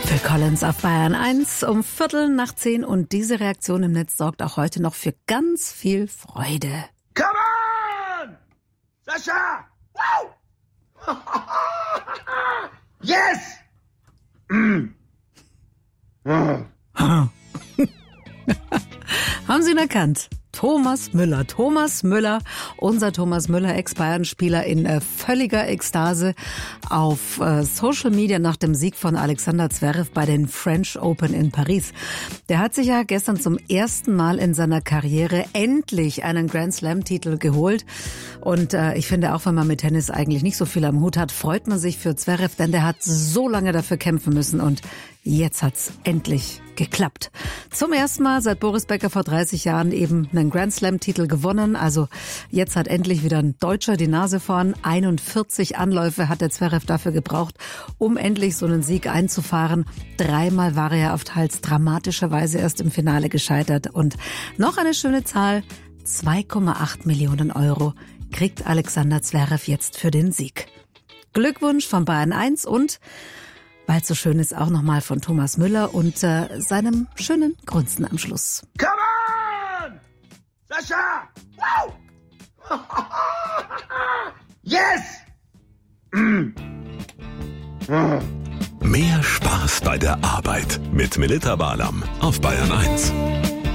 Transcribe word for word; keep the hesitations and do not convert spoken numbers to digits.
Phil Collins auf Bayern eins um Viertel nach zehn und diese Reaktion im Netz sorgt auch heute noch für ganz viel Freude. Come on! Sascha! Wow! Yes! Mm. Haben Sie ihn erkannt? Thomas Müller. Thomas Müller, unser Thomas Müller, Ex-Bayern-Spieler in äh, völliger Ekstase auf äh, Social Media nach dem Sieg von Alexander Zverev bei den French Open in Paris. Der hat sich ja gestern zum ersten Mal in seiner Karriere endlich einen Grand Slam-Titel geholt. Und äh, ich finde, auch wenn man mit Tennis eigentlich nicht so viel am Hut hat, freut man sich für Zverev, denn der hat so lange dafür kämpfen müssen und jetzt hat's endlich geklappt. Zum ersten Mal seit Boris Becker vor dreißig Jahren eben einen Grand Slam-Titel gewonnen. Also jetzt hat endlich wieder ein Deutscher die Nase vorn. einundvierzig Anläufe hat der Zverev dafür gebraucht, um endlich so einen Sieg einzufahren. Dreimal war er ja auf teils dramatischer Weise erst im Finale gescheitert. Und noch eine schöne Zahl, zwei Komma acht Millionen Euro kriegt Alexander Zverev jetzt für den Sieg. Glückwunsch von Bayern eins und weil es so schön ist, auch nochmal von Thomas Müller und äh, seinem schönen Grunzen am Schluss. Come on! Sascha! Wow! Yes! Mm. Mehr Spaß bei der Arbeit mit Melitta Barlam auf Bayern eins.